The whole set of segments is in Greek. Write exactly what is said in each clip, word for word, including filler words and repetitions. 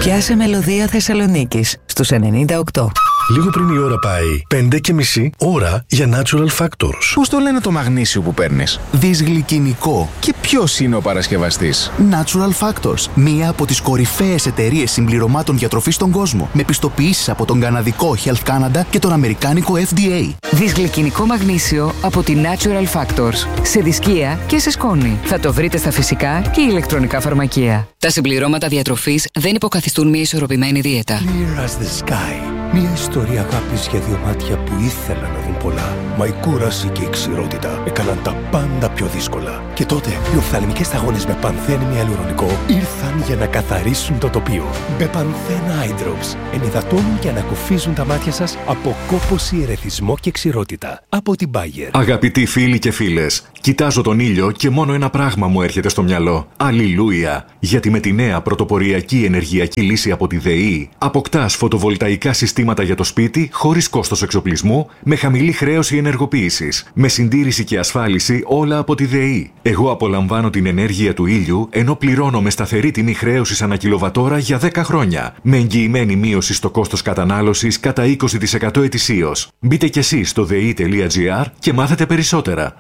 Πιάσε μελωδία Θεσσαλονίκης στους ενενήντα οκτώ. Λίγο πριν η ώρα πάει πέντε και μισή ώρα για Natural Factors. Πώς το λένε το μαγνήσιο που παίρνεις? Δυσγλυκινικό. Και ποιος είναι ο παρασκευαστής? Natural Factors. Μία από τις κορυφαίες εταιρείες συμπληρωμάτων διατροφής στον κόσμο. Με πιστοποιήσεις από τον καναδικό Health Canada και τον αμερικάνικο F D A. Δυσγλυκινικό μαγνήσιο από τη Natural Factors. Σε δισκία και σε σκόνη. Θα το βρείτε στα φυσικά και ηλεκτρονικά φαρμακεία. Τα συμπληρώματα διατροφής δεν υποκαθιστούν μια ισορροπημένη δίαιτα. Clear as the sky. Μια ιστορία αγάπης για δύο μάτια που ήθελαν να δουν πολλά. Μα η κούραση και η ξηρότητα έκαναν τα πάντα πιο δύσκολα. Και τότε οι οφθαλμικές σταγόνες με πανθένη ιαλουρονικό ήρθαν για να καθαρίσουν το τοπίο. Μπεπανθέν Eye Drops ενυδατώνουν και ανακουφίζουν τα μάτια σας από κόπωση, ερεθισμό και ξηρότητα. Από την Bayer. Αγαπητοί φίλοι και φίλες, κοιτάζω τον ήλιο και μόνο ένα πράγμα μου έρχεται στο μυαλό. Αλληλούια! Γιατί με τη νέα πρωτοποριακή ενεργειακή λύση από τη ΔΕΗ αποκτάς φωτοβολταϊκά συστήματα για το σπίτι χωρίς κόστος εξοπλισμού, με χαμηλή χρέωση ενεργοποίησης, με συντήρηση και ασφάλιση όλα από τη ΔΕΗ. Εγώ απολαμβάνω την ενέργεια του ήλιου ενώ πληρώνω με σταθερή τιμή χρέωσης ανά κιλοβατόρα για δέκα χρόνια, με εγγυημένη μείωση στο κόστος κατανάλωσης κατά είκοσι τοις εκατό ετησίως. Μπείτε κι εσείς στο δei τελεία gr και μάθετε περισσότερα.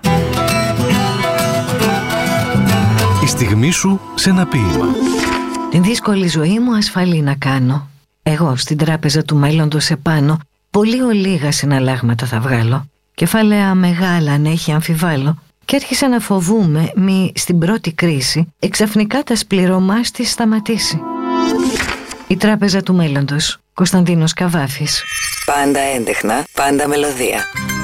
Η στιγμή σου σε ένα ποίημα. Την δύσκολη ζωή μου ασφαλή να κάνω. Εγώ στην τράπεζα του μέλλοντος επάνω πολύ ολίγα συναλλάγματα θα βγάλω. Κεφάλαια μεγάλα αν έχει αμφιβάλλω. Και άρχισα να φοβούμαι μη στην πρώτη κρίση εξαφνικά τα σπληρωμάς της σταματήσει. Η τράπεζα του μέλλοντος. Κωνσταντίνος Καβάφης. Πάντα έντεχνα, πάντα μελωδία.